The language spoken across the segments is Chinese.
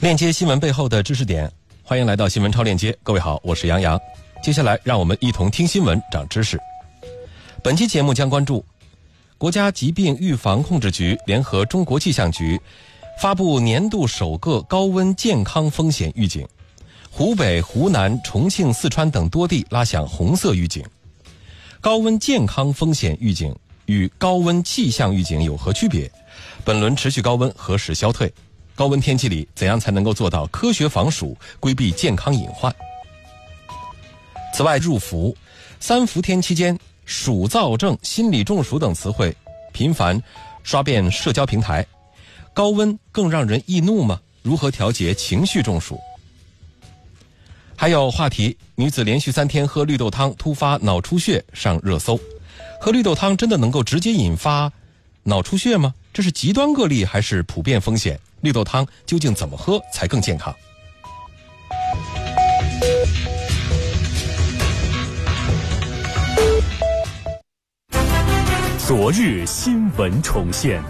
链接新闻背后的知识点，欢迎来到新闻超链接。各位好，我是杨洋。接下来让我们一同听新闻长知识。本期节目将关注国家疾病预防控制局联合中国气象局发布年度首个高温健康风险预警，湖北、湖南、重庆、四川等多地拉响红色预警。高温健康风险预警与高温气象预警有何区别？本轮持续高温何时消退？高温天气里怎样才能够做到科学防暑，规避健康隐患？此外，入伏、三伏天期间，暑燥症、心理中暑等词汇频繁刷遍社交平台。高温更让人易怒吗？如何调节情绪中暑？还有话题，女子连续3天喝绿豆汤突发脑出血上热搜。喝绿豆汤真的能够直接引发脑出血吗？这是极端个例还是普遍风险？绿豆汤究竟怎么喝才更健康？ 昨日新闻重现，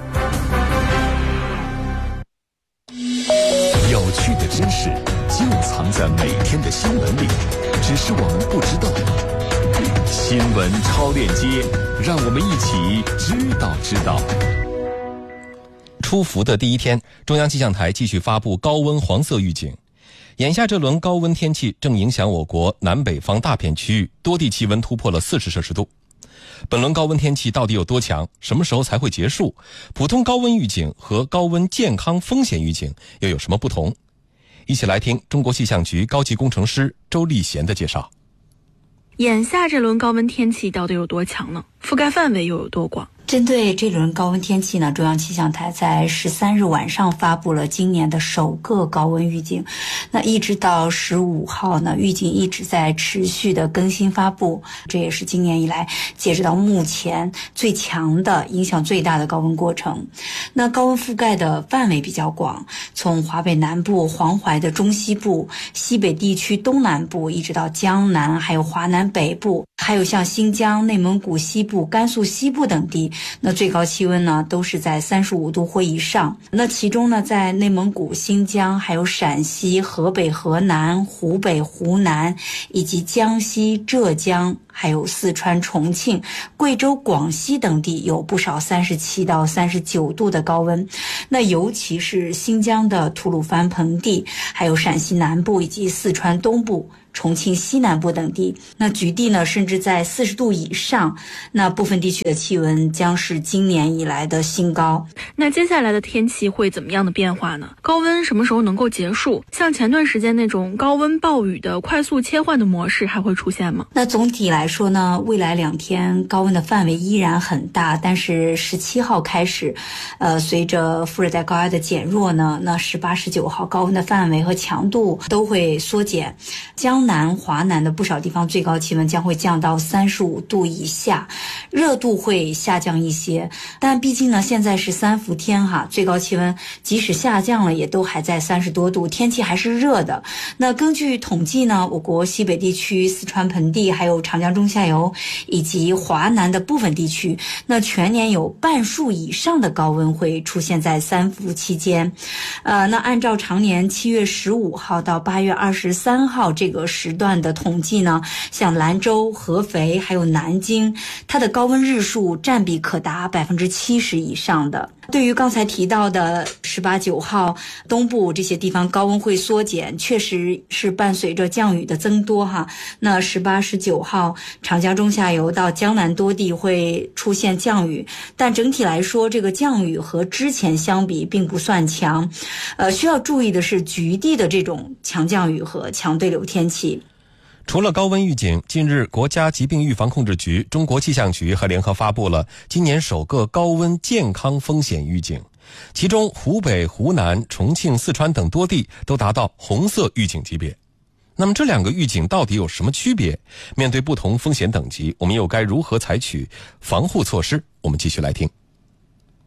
有趣的知识就藏在每天的新闻里，只是我们不知道。新闻超链接，让我们一起知道。 出伏的第一天，中央气象台继续发布高温黄色预警。眼下这轮高温天气正影响我国南北方大片区域，多地气温突破了40摄氏度。本轮高温天气到底有多强？什么时候才会结束？普通高温预警和高温健康风险预警又有什么不同？一起来听中国气象局高级工程师周立贤的介绍。 眼下这轮高温天气到底有多强呢？覆盖范围又有多广？ 针对这轮高温天气呢，中央气象台在13日晚上发布了今年的首个高温预警。那一直到15号呢，预警一直在持续的更新发布，这也是今年以来截止到目前最强的、影响最大的高温过程。那高温覆盖的范围比较广，从华北南部、黄淮的中西部、西北地区东南部，一直到江南，还有华南北部，还有像新疆、内蒙古西部、甘肃西部等地，那最高气温呢都是在35度或以上。那其中呢，在内蒙古、新疆，还有陕西、河北、河南、湖北、湖南，以及江西、浙江，还有四川、重庆、贵州、广西等地有不少37到39度的高温。那尤其是新疆的吐鲁番盆地，还有陕西南部以及四川东部、重庆西南部等地，那局地呢甚至在40度以上，那部分地区的气温将是今年以来的新高。 那接下来的天气会怎么样的变化呢？高温什么时候能够结束？像前段时间那种高温暴雨的快速切换的模式还会出现吗？ 那总体来说呢，未来2天高温的范围依然很大，但是17号开始，随着副热带高压的减弱呢，那18、19号高温的范围和强度都会缩减。江南、华南的不少地方最高气温将会降到35度以下，热度会下降一些，但毕竟呢现在是三伏天哈，最高气温即使下降了也都还在30多度，天气还是热的。那根据统计呢，我国西北地区、四川盆地，还有长江中下游以及华南的部分地区，那全年有半数以上的高温会出现在三伏期间。那按照常年7月15号到8月23号这个时段的统计呢，像兰州、合肥还有南京，它的高温日数占比可达70%以上的。对于刚才提到的18、19号东部这些地方高温会缩减，确实是伴随着降雨的增多哈。那18、19号长江中下游到江南多地会出现降雨，但整体来说这个降雨和之前相比并不算强。需要注意的是局地的这种强降雨和强对流天气。 除了高温预警，近日国家疾病预防控制局、中国气象局还联合发布了今年首个高温健康风险预警，其中湖北、湖南、重庆、四川等多地都达到红色预警级别。那么这2个预警到底有什么区别？面对不同风险等级，我们又该如何采取防护措施？我们继续来听。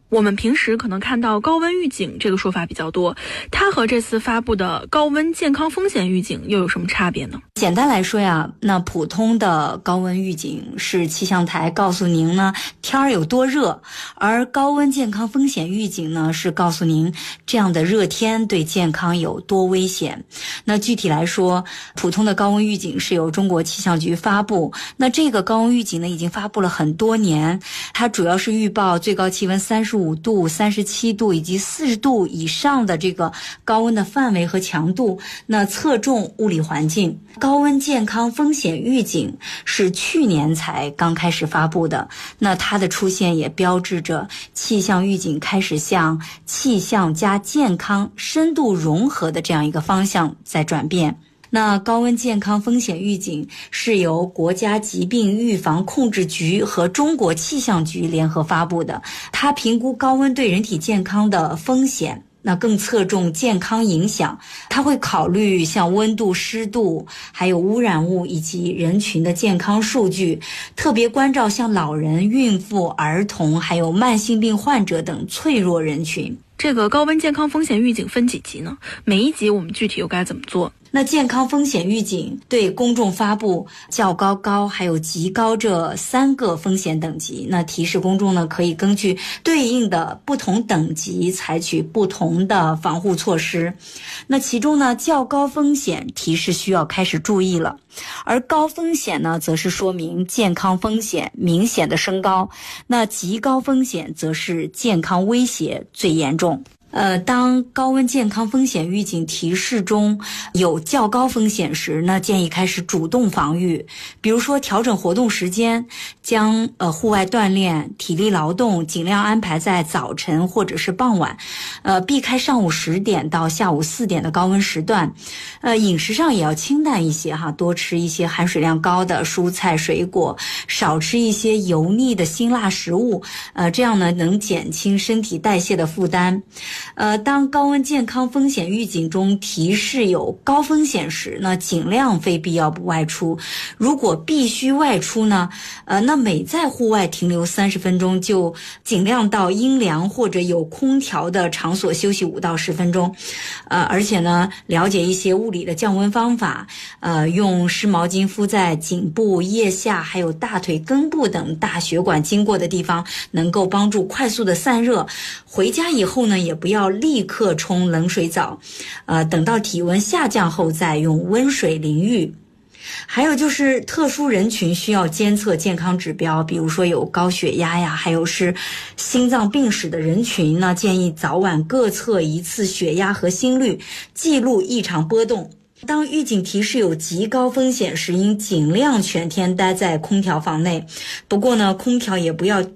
我们平时可能看到高温预警这个说法比较多，它和这次发布的高温健康风险预警又有什么差别呢？ 简单来说呀，那普通的高温预警是气象台告诉您呢天儿有多热，而高温健康风险预警呢是告诉您这样的热天对健康有多危险。那具体来说，普通的高温预警是由中国气象局发布，那这个高温预警呢已经发布了很多年，它主要是预报最高气温35度、37度以及40度以上的这个高温的范围和强度，那侧重物理环境。高温健康风险预警是去年才刚开始发布的，那它的出现也标志着气象预警开始向气象加健康深度融合的这样一个方向在转变。那高温健康风险预警是由国家疾病预防控制局和中国气象局联合发布的，它评估高温对人体健康的风险，那更侧重健康影响，它会考虑像温度、湿度，还有污染物以及人群的健康数据，特别关照像老人、孕妇、儿童，还有慢性病患者等脆弱人群。 这个高温健康风险预警分几级呢？每一级我们具体又该怎么做？ 那健康风险预警对公众发布较高、高还有极高这3个风险等级，那提示公众呢可以根据对应的不同等级采取不同的防护措施。那其中呢较高风险提示需要开始注意了，而高风险呢则是说明健康风险明显的升高，那极高风险则是健康威胁最严重。当高温健康风险预警提示中有较高风险时，那建议开始主动防御，比如说调整活动时间，将户外锻炼、体力劳动尽量安排在早晨或者是傍晚，避开上午10点到下午4点的高温时段。饮食上也要清淡一些哈，多吃一些含水量高的蔬菜水果，少吃一些油腻的辛辣食物，这样呢能减轻身体代谢的负担。当高温健康风险预警中提示有高风险时，那尽量非必要不外出。如果必须外出呢，那每在户外停留30分钟就尽量到阴凉或者有空调的场所休息5到10分钟。而且呢，了解一些物理的降温方法，用湿毛巾敷在颈部、腋下还有大腿根部等大血管经过的地方，能够帮助快速的散热。回家以后呢，也不要立刻冲冷水澡，等到体温下降后再用温水淋浴。还有就是特殊人群需要监测健康指标，比如说有高血压呀，还有是心脏病史的人群呢，建议早晚各测一次血压和心率，记录异常波动。当预警提示有极高风险时，应尽量全天待在空调房内。不过呢，空调也不要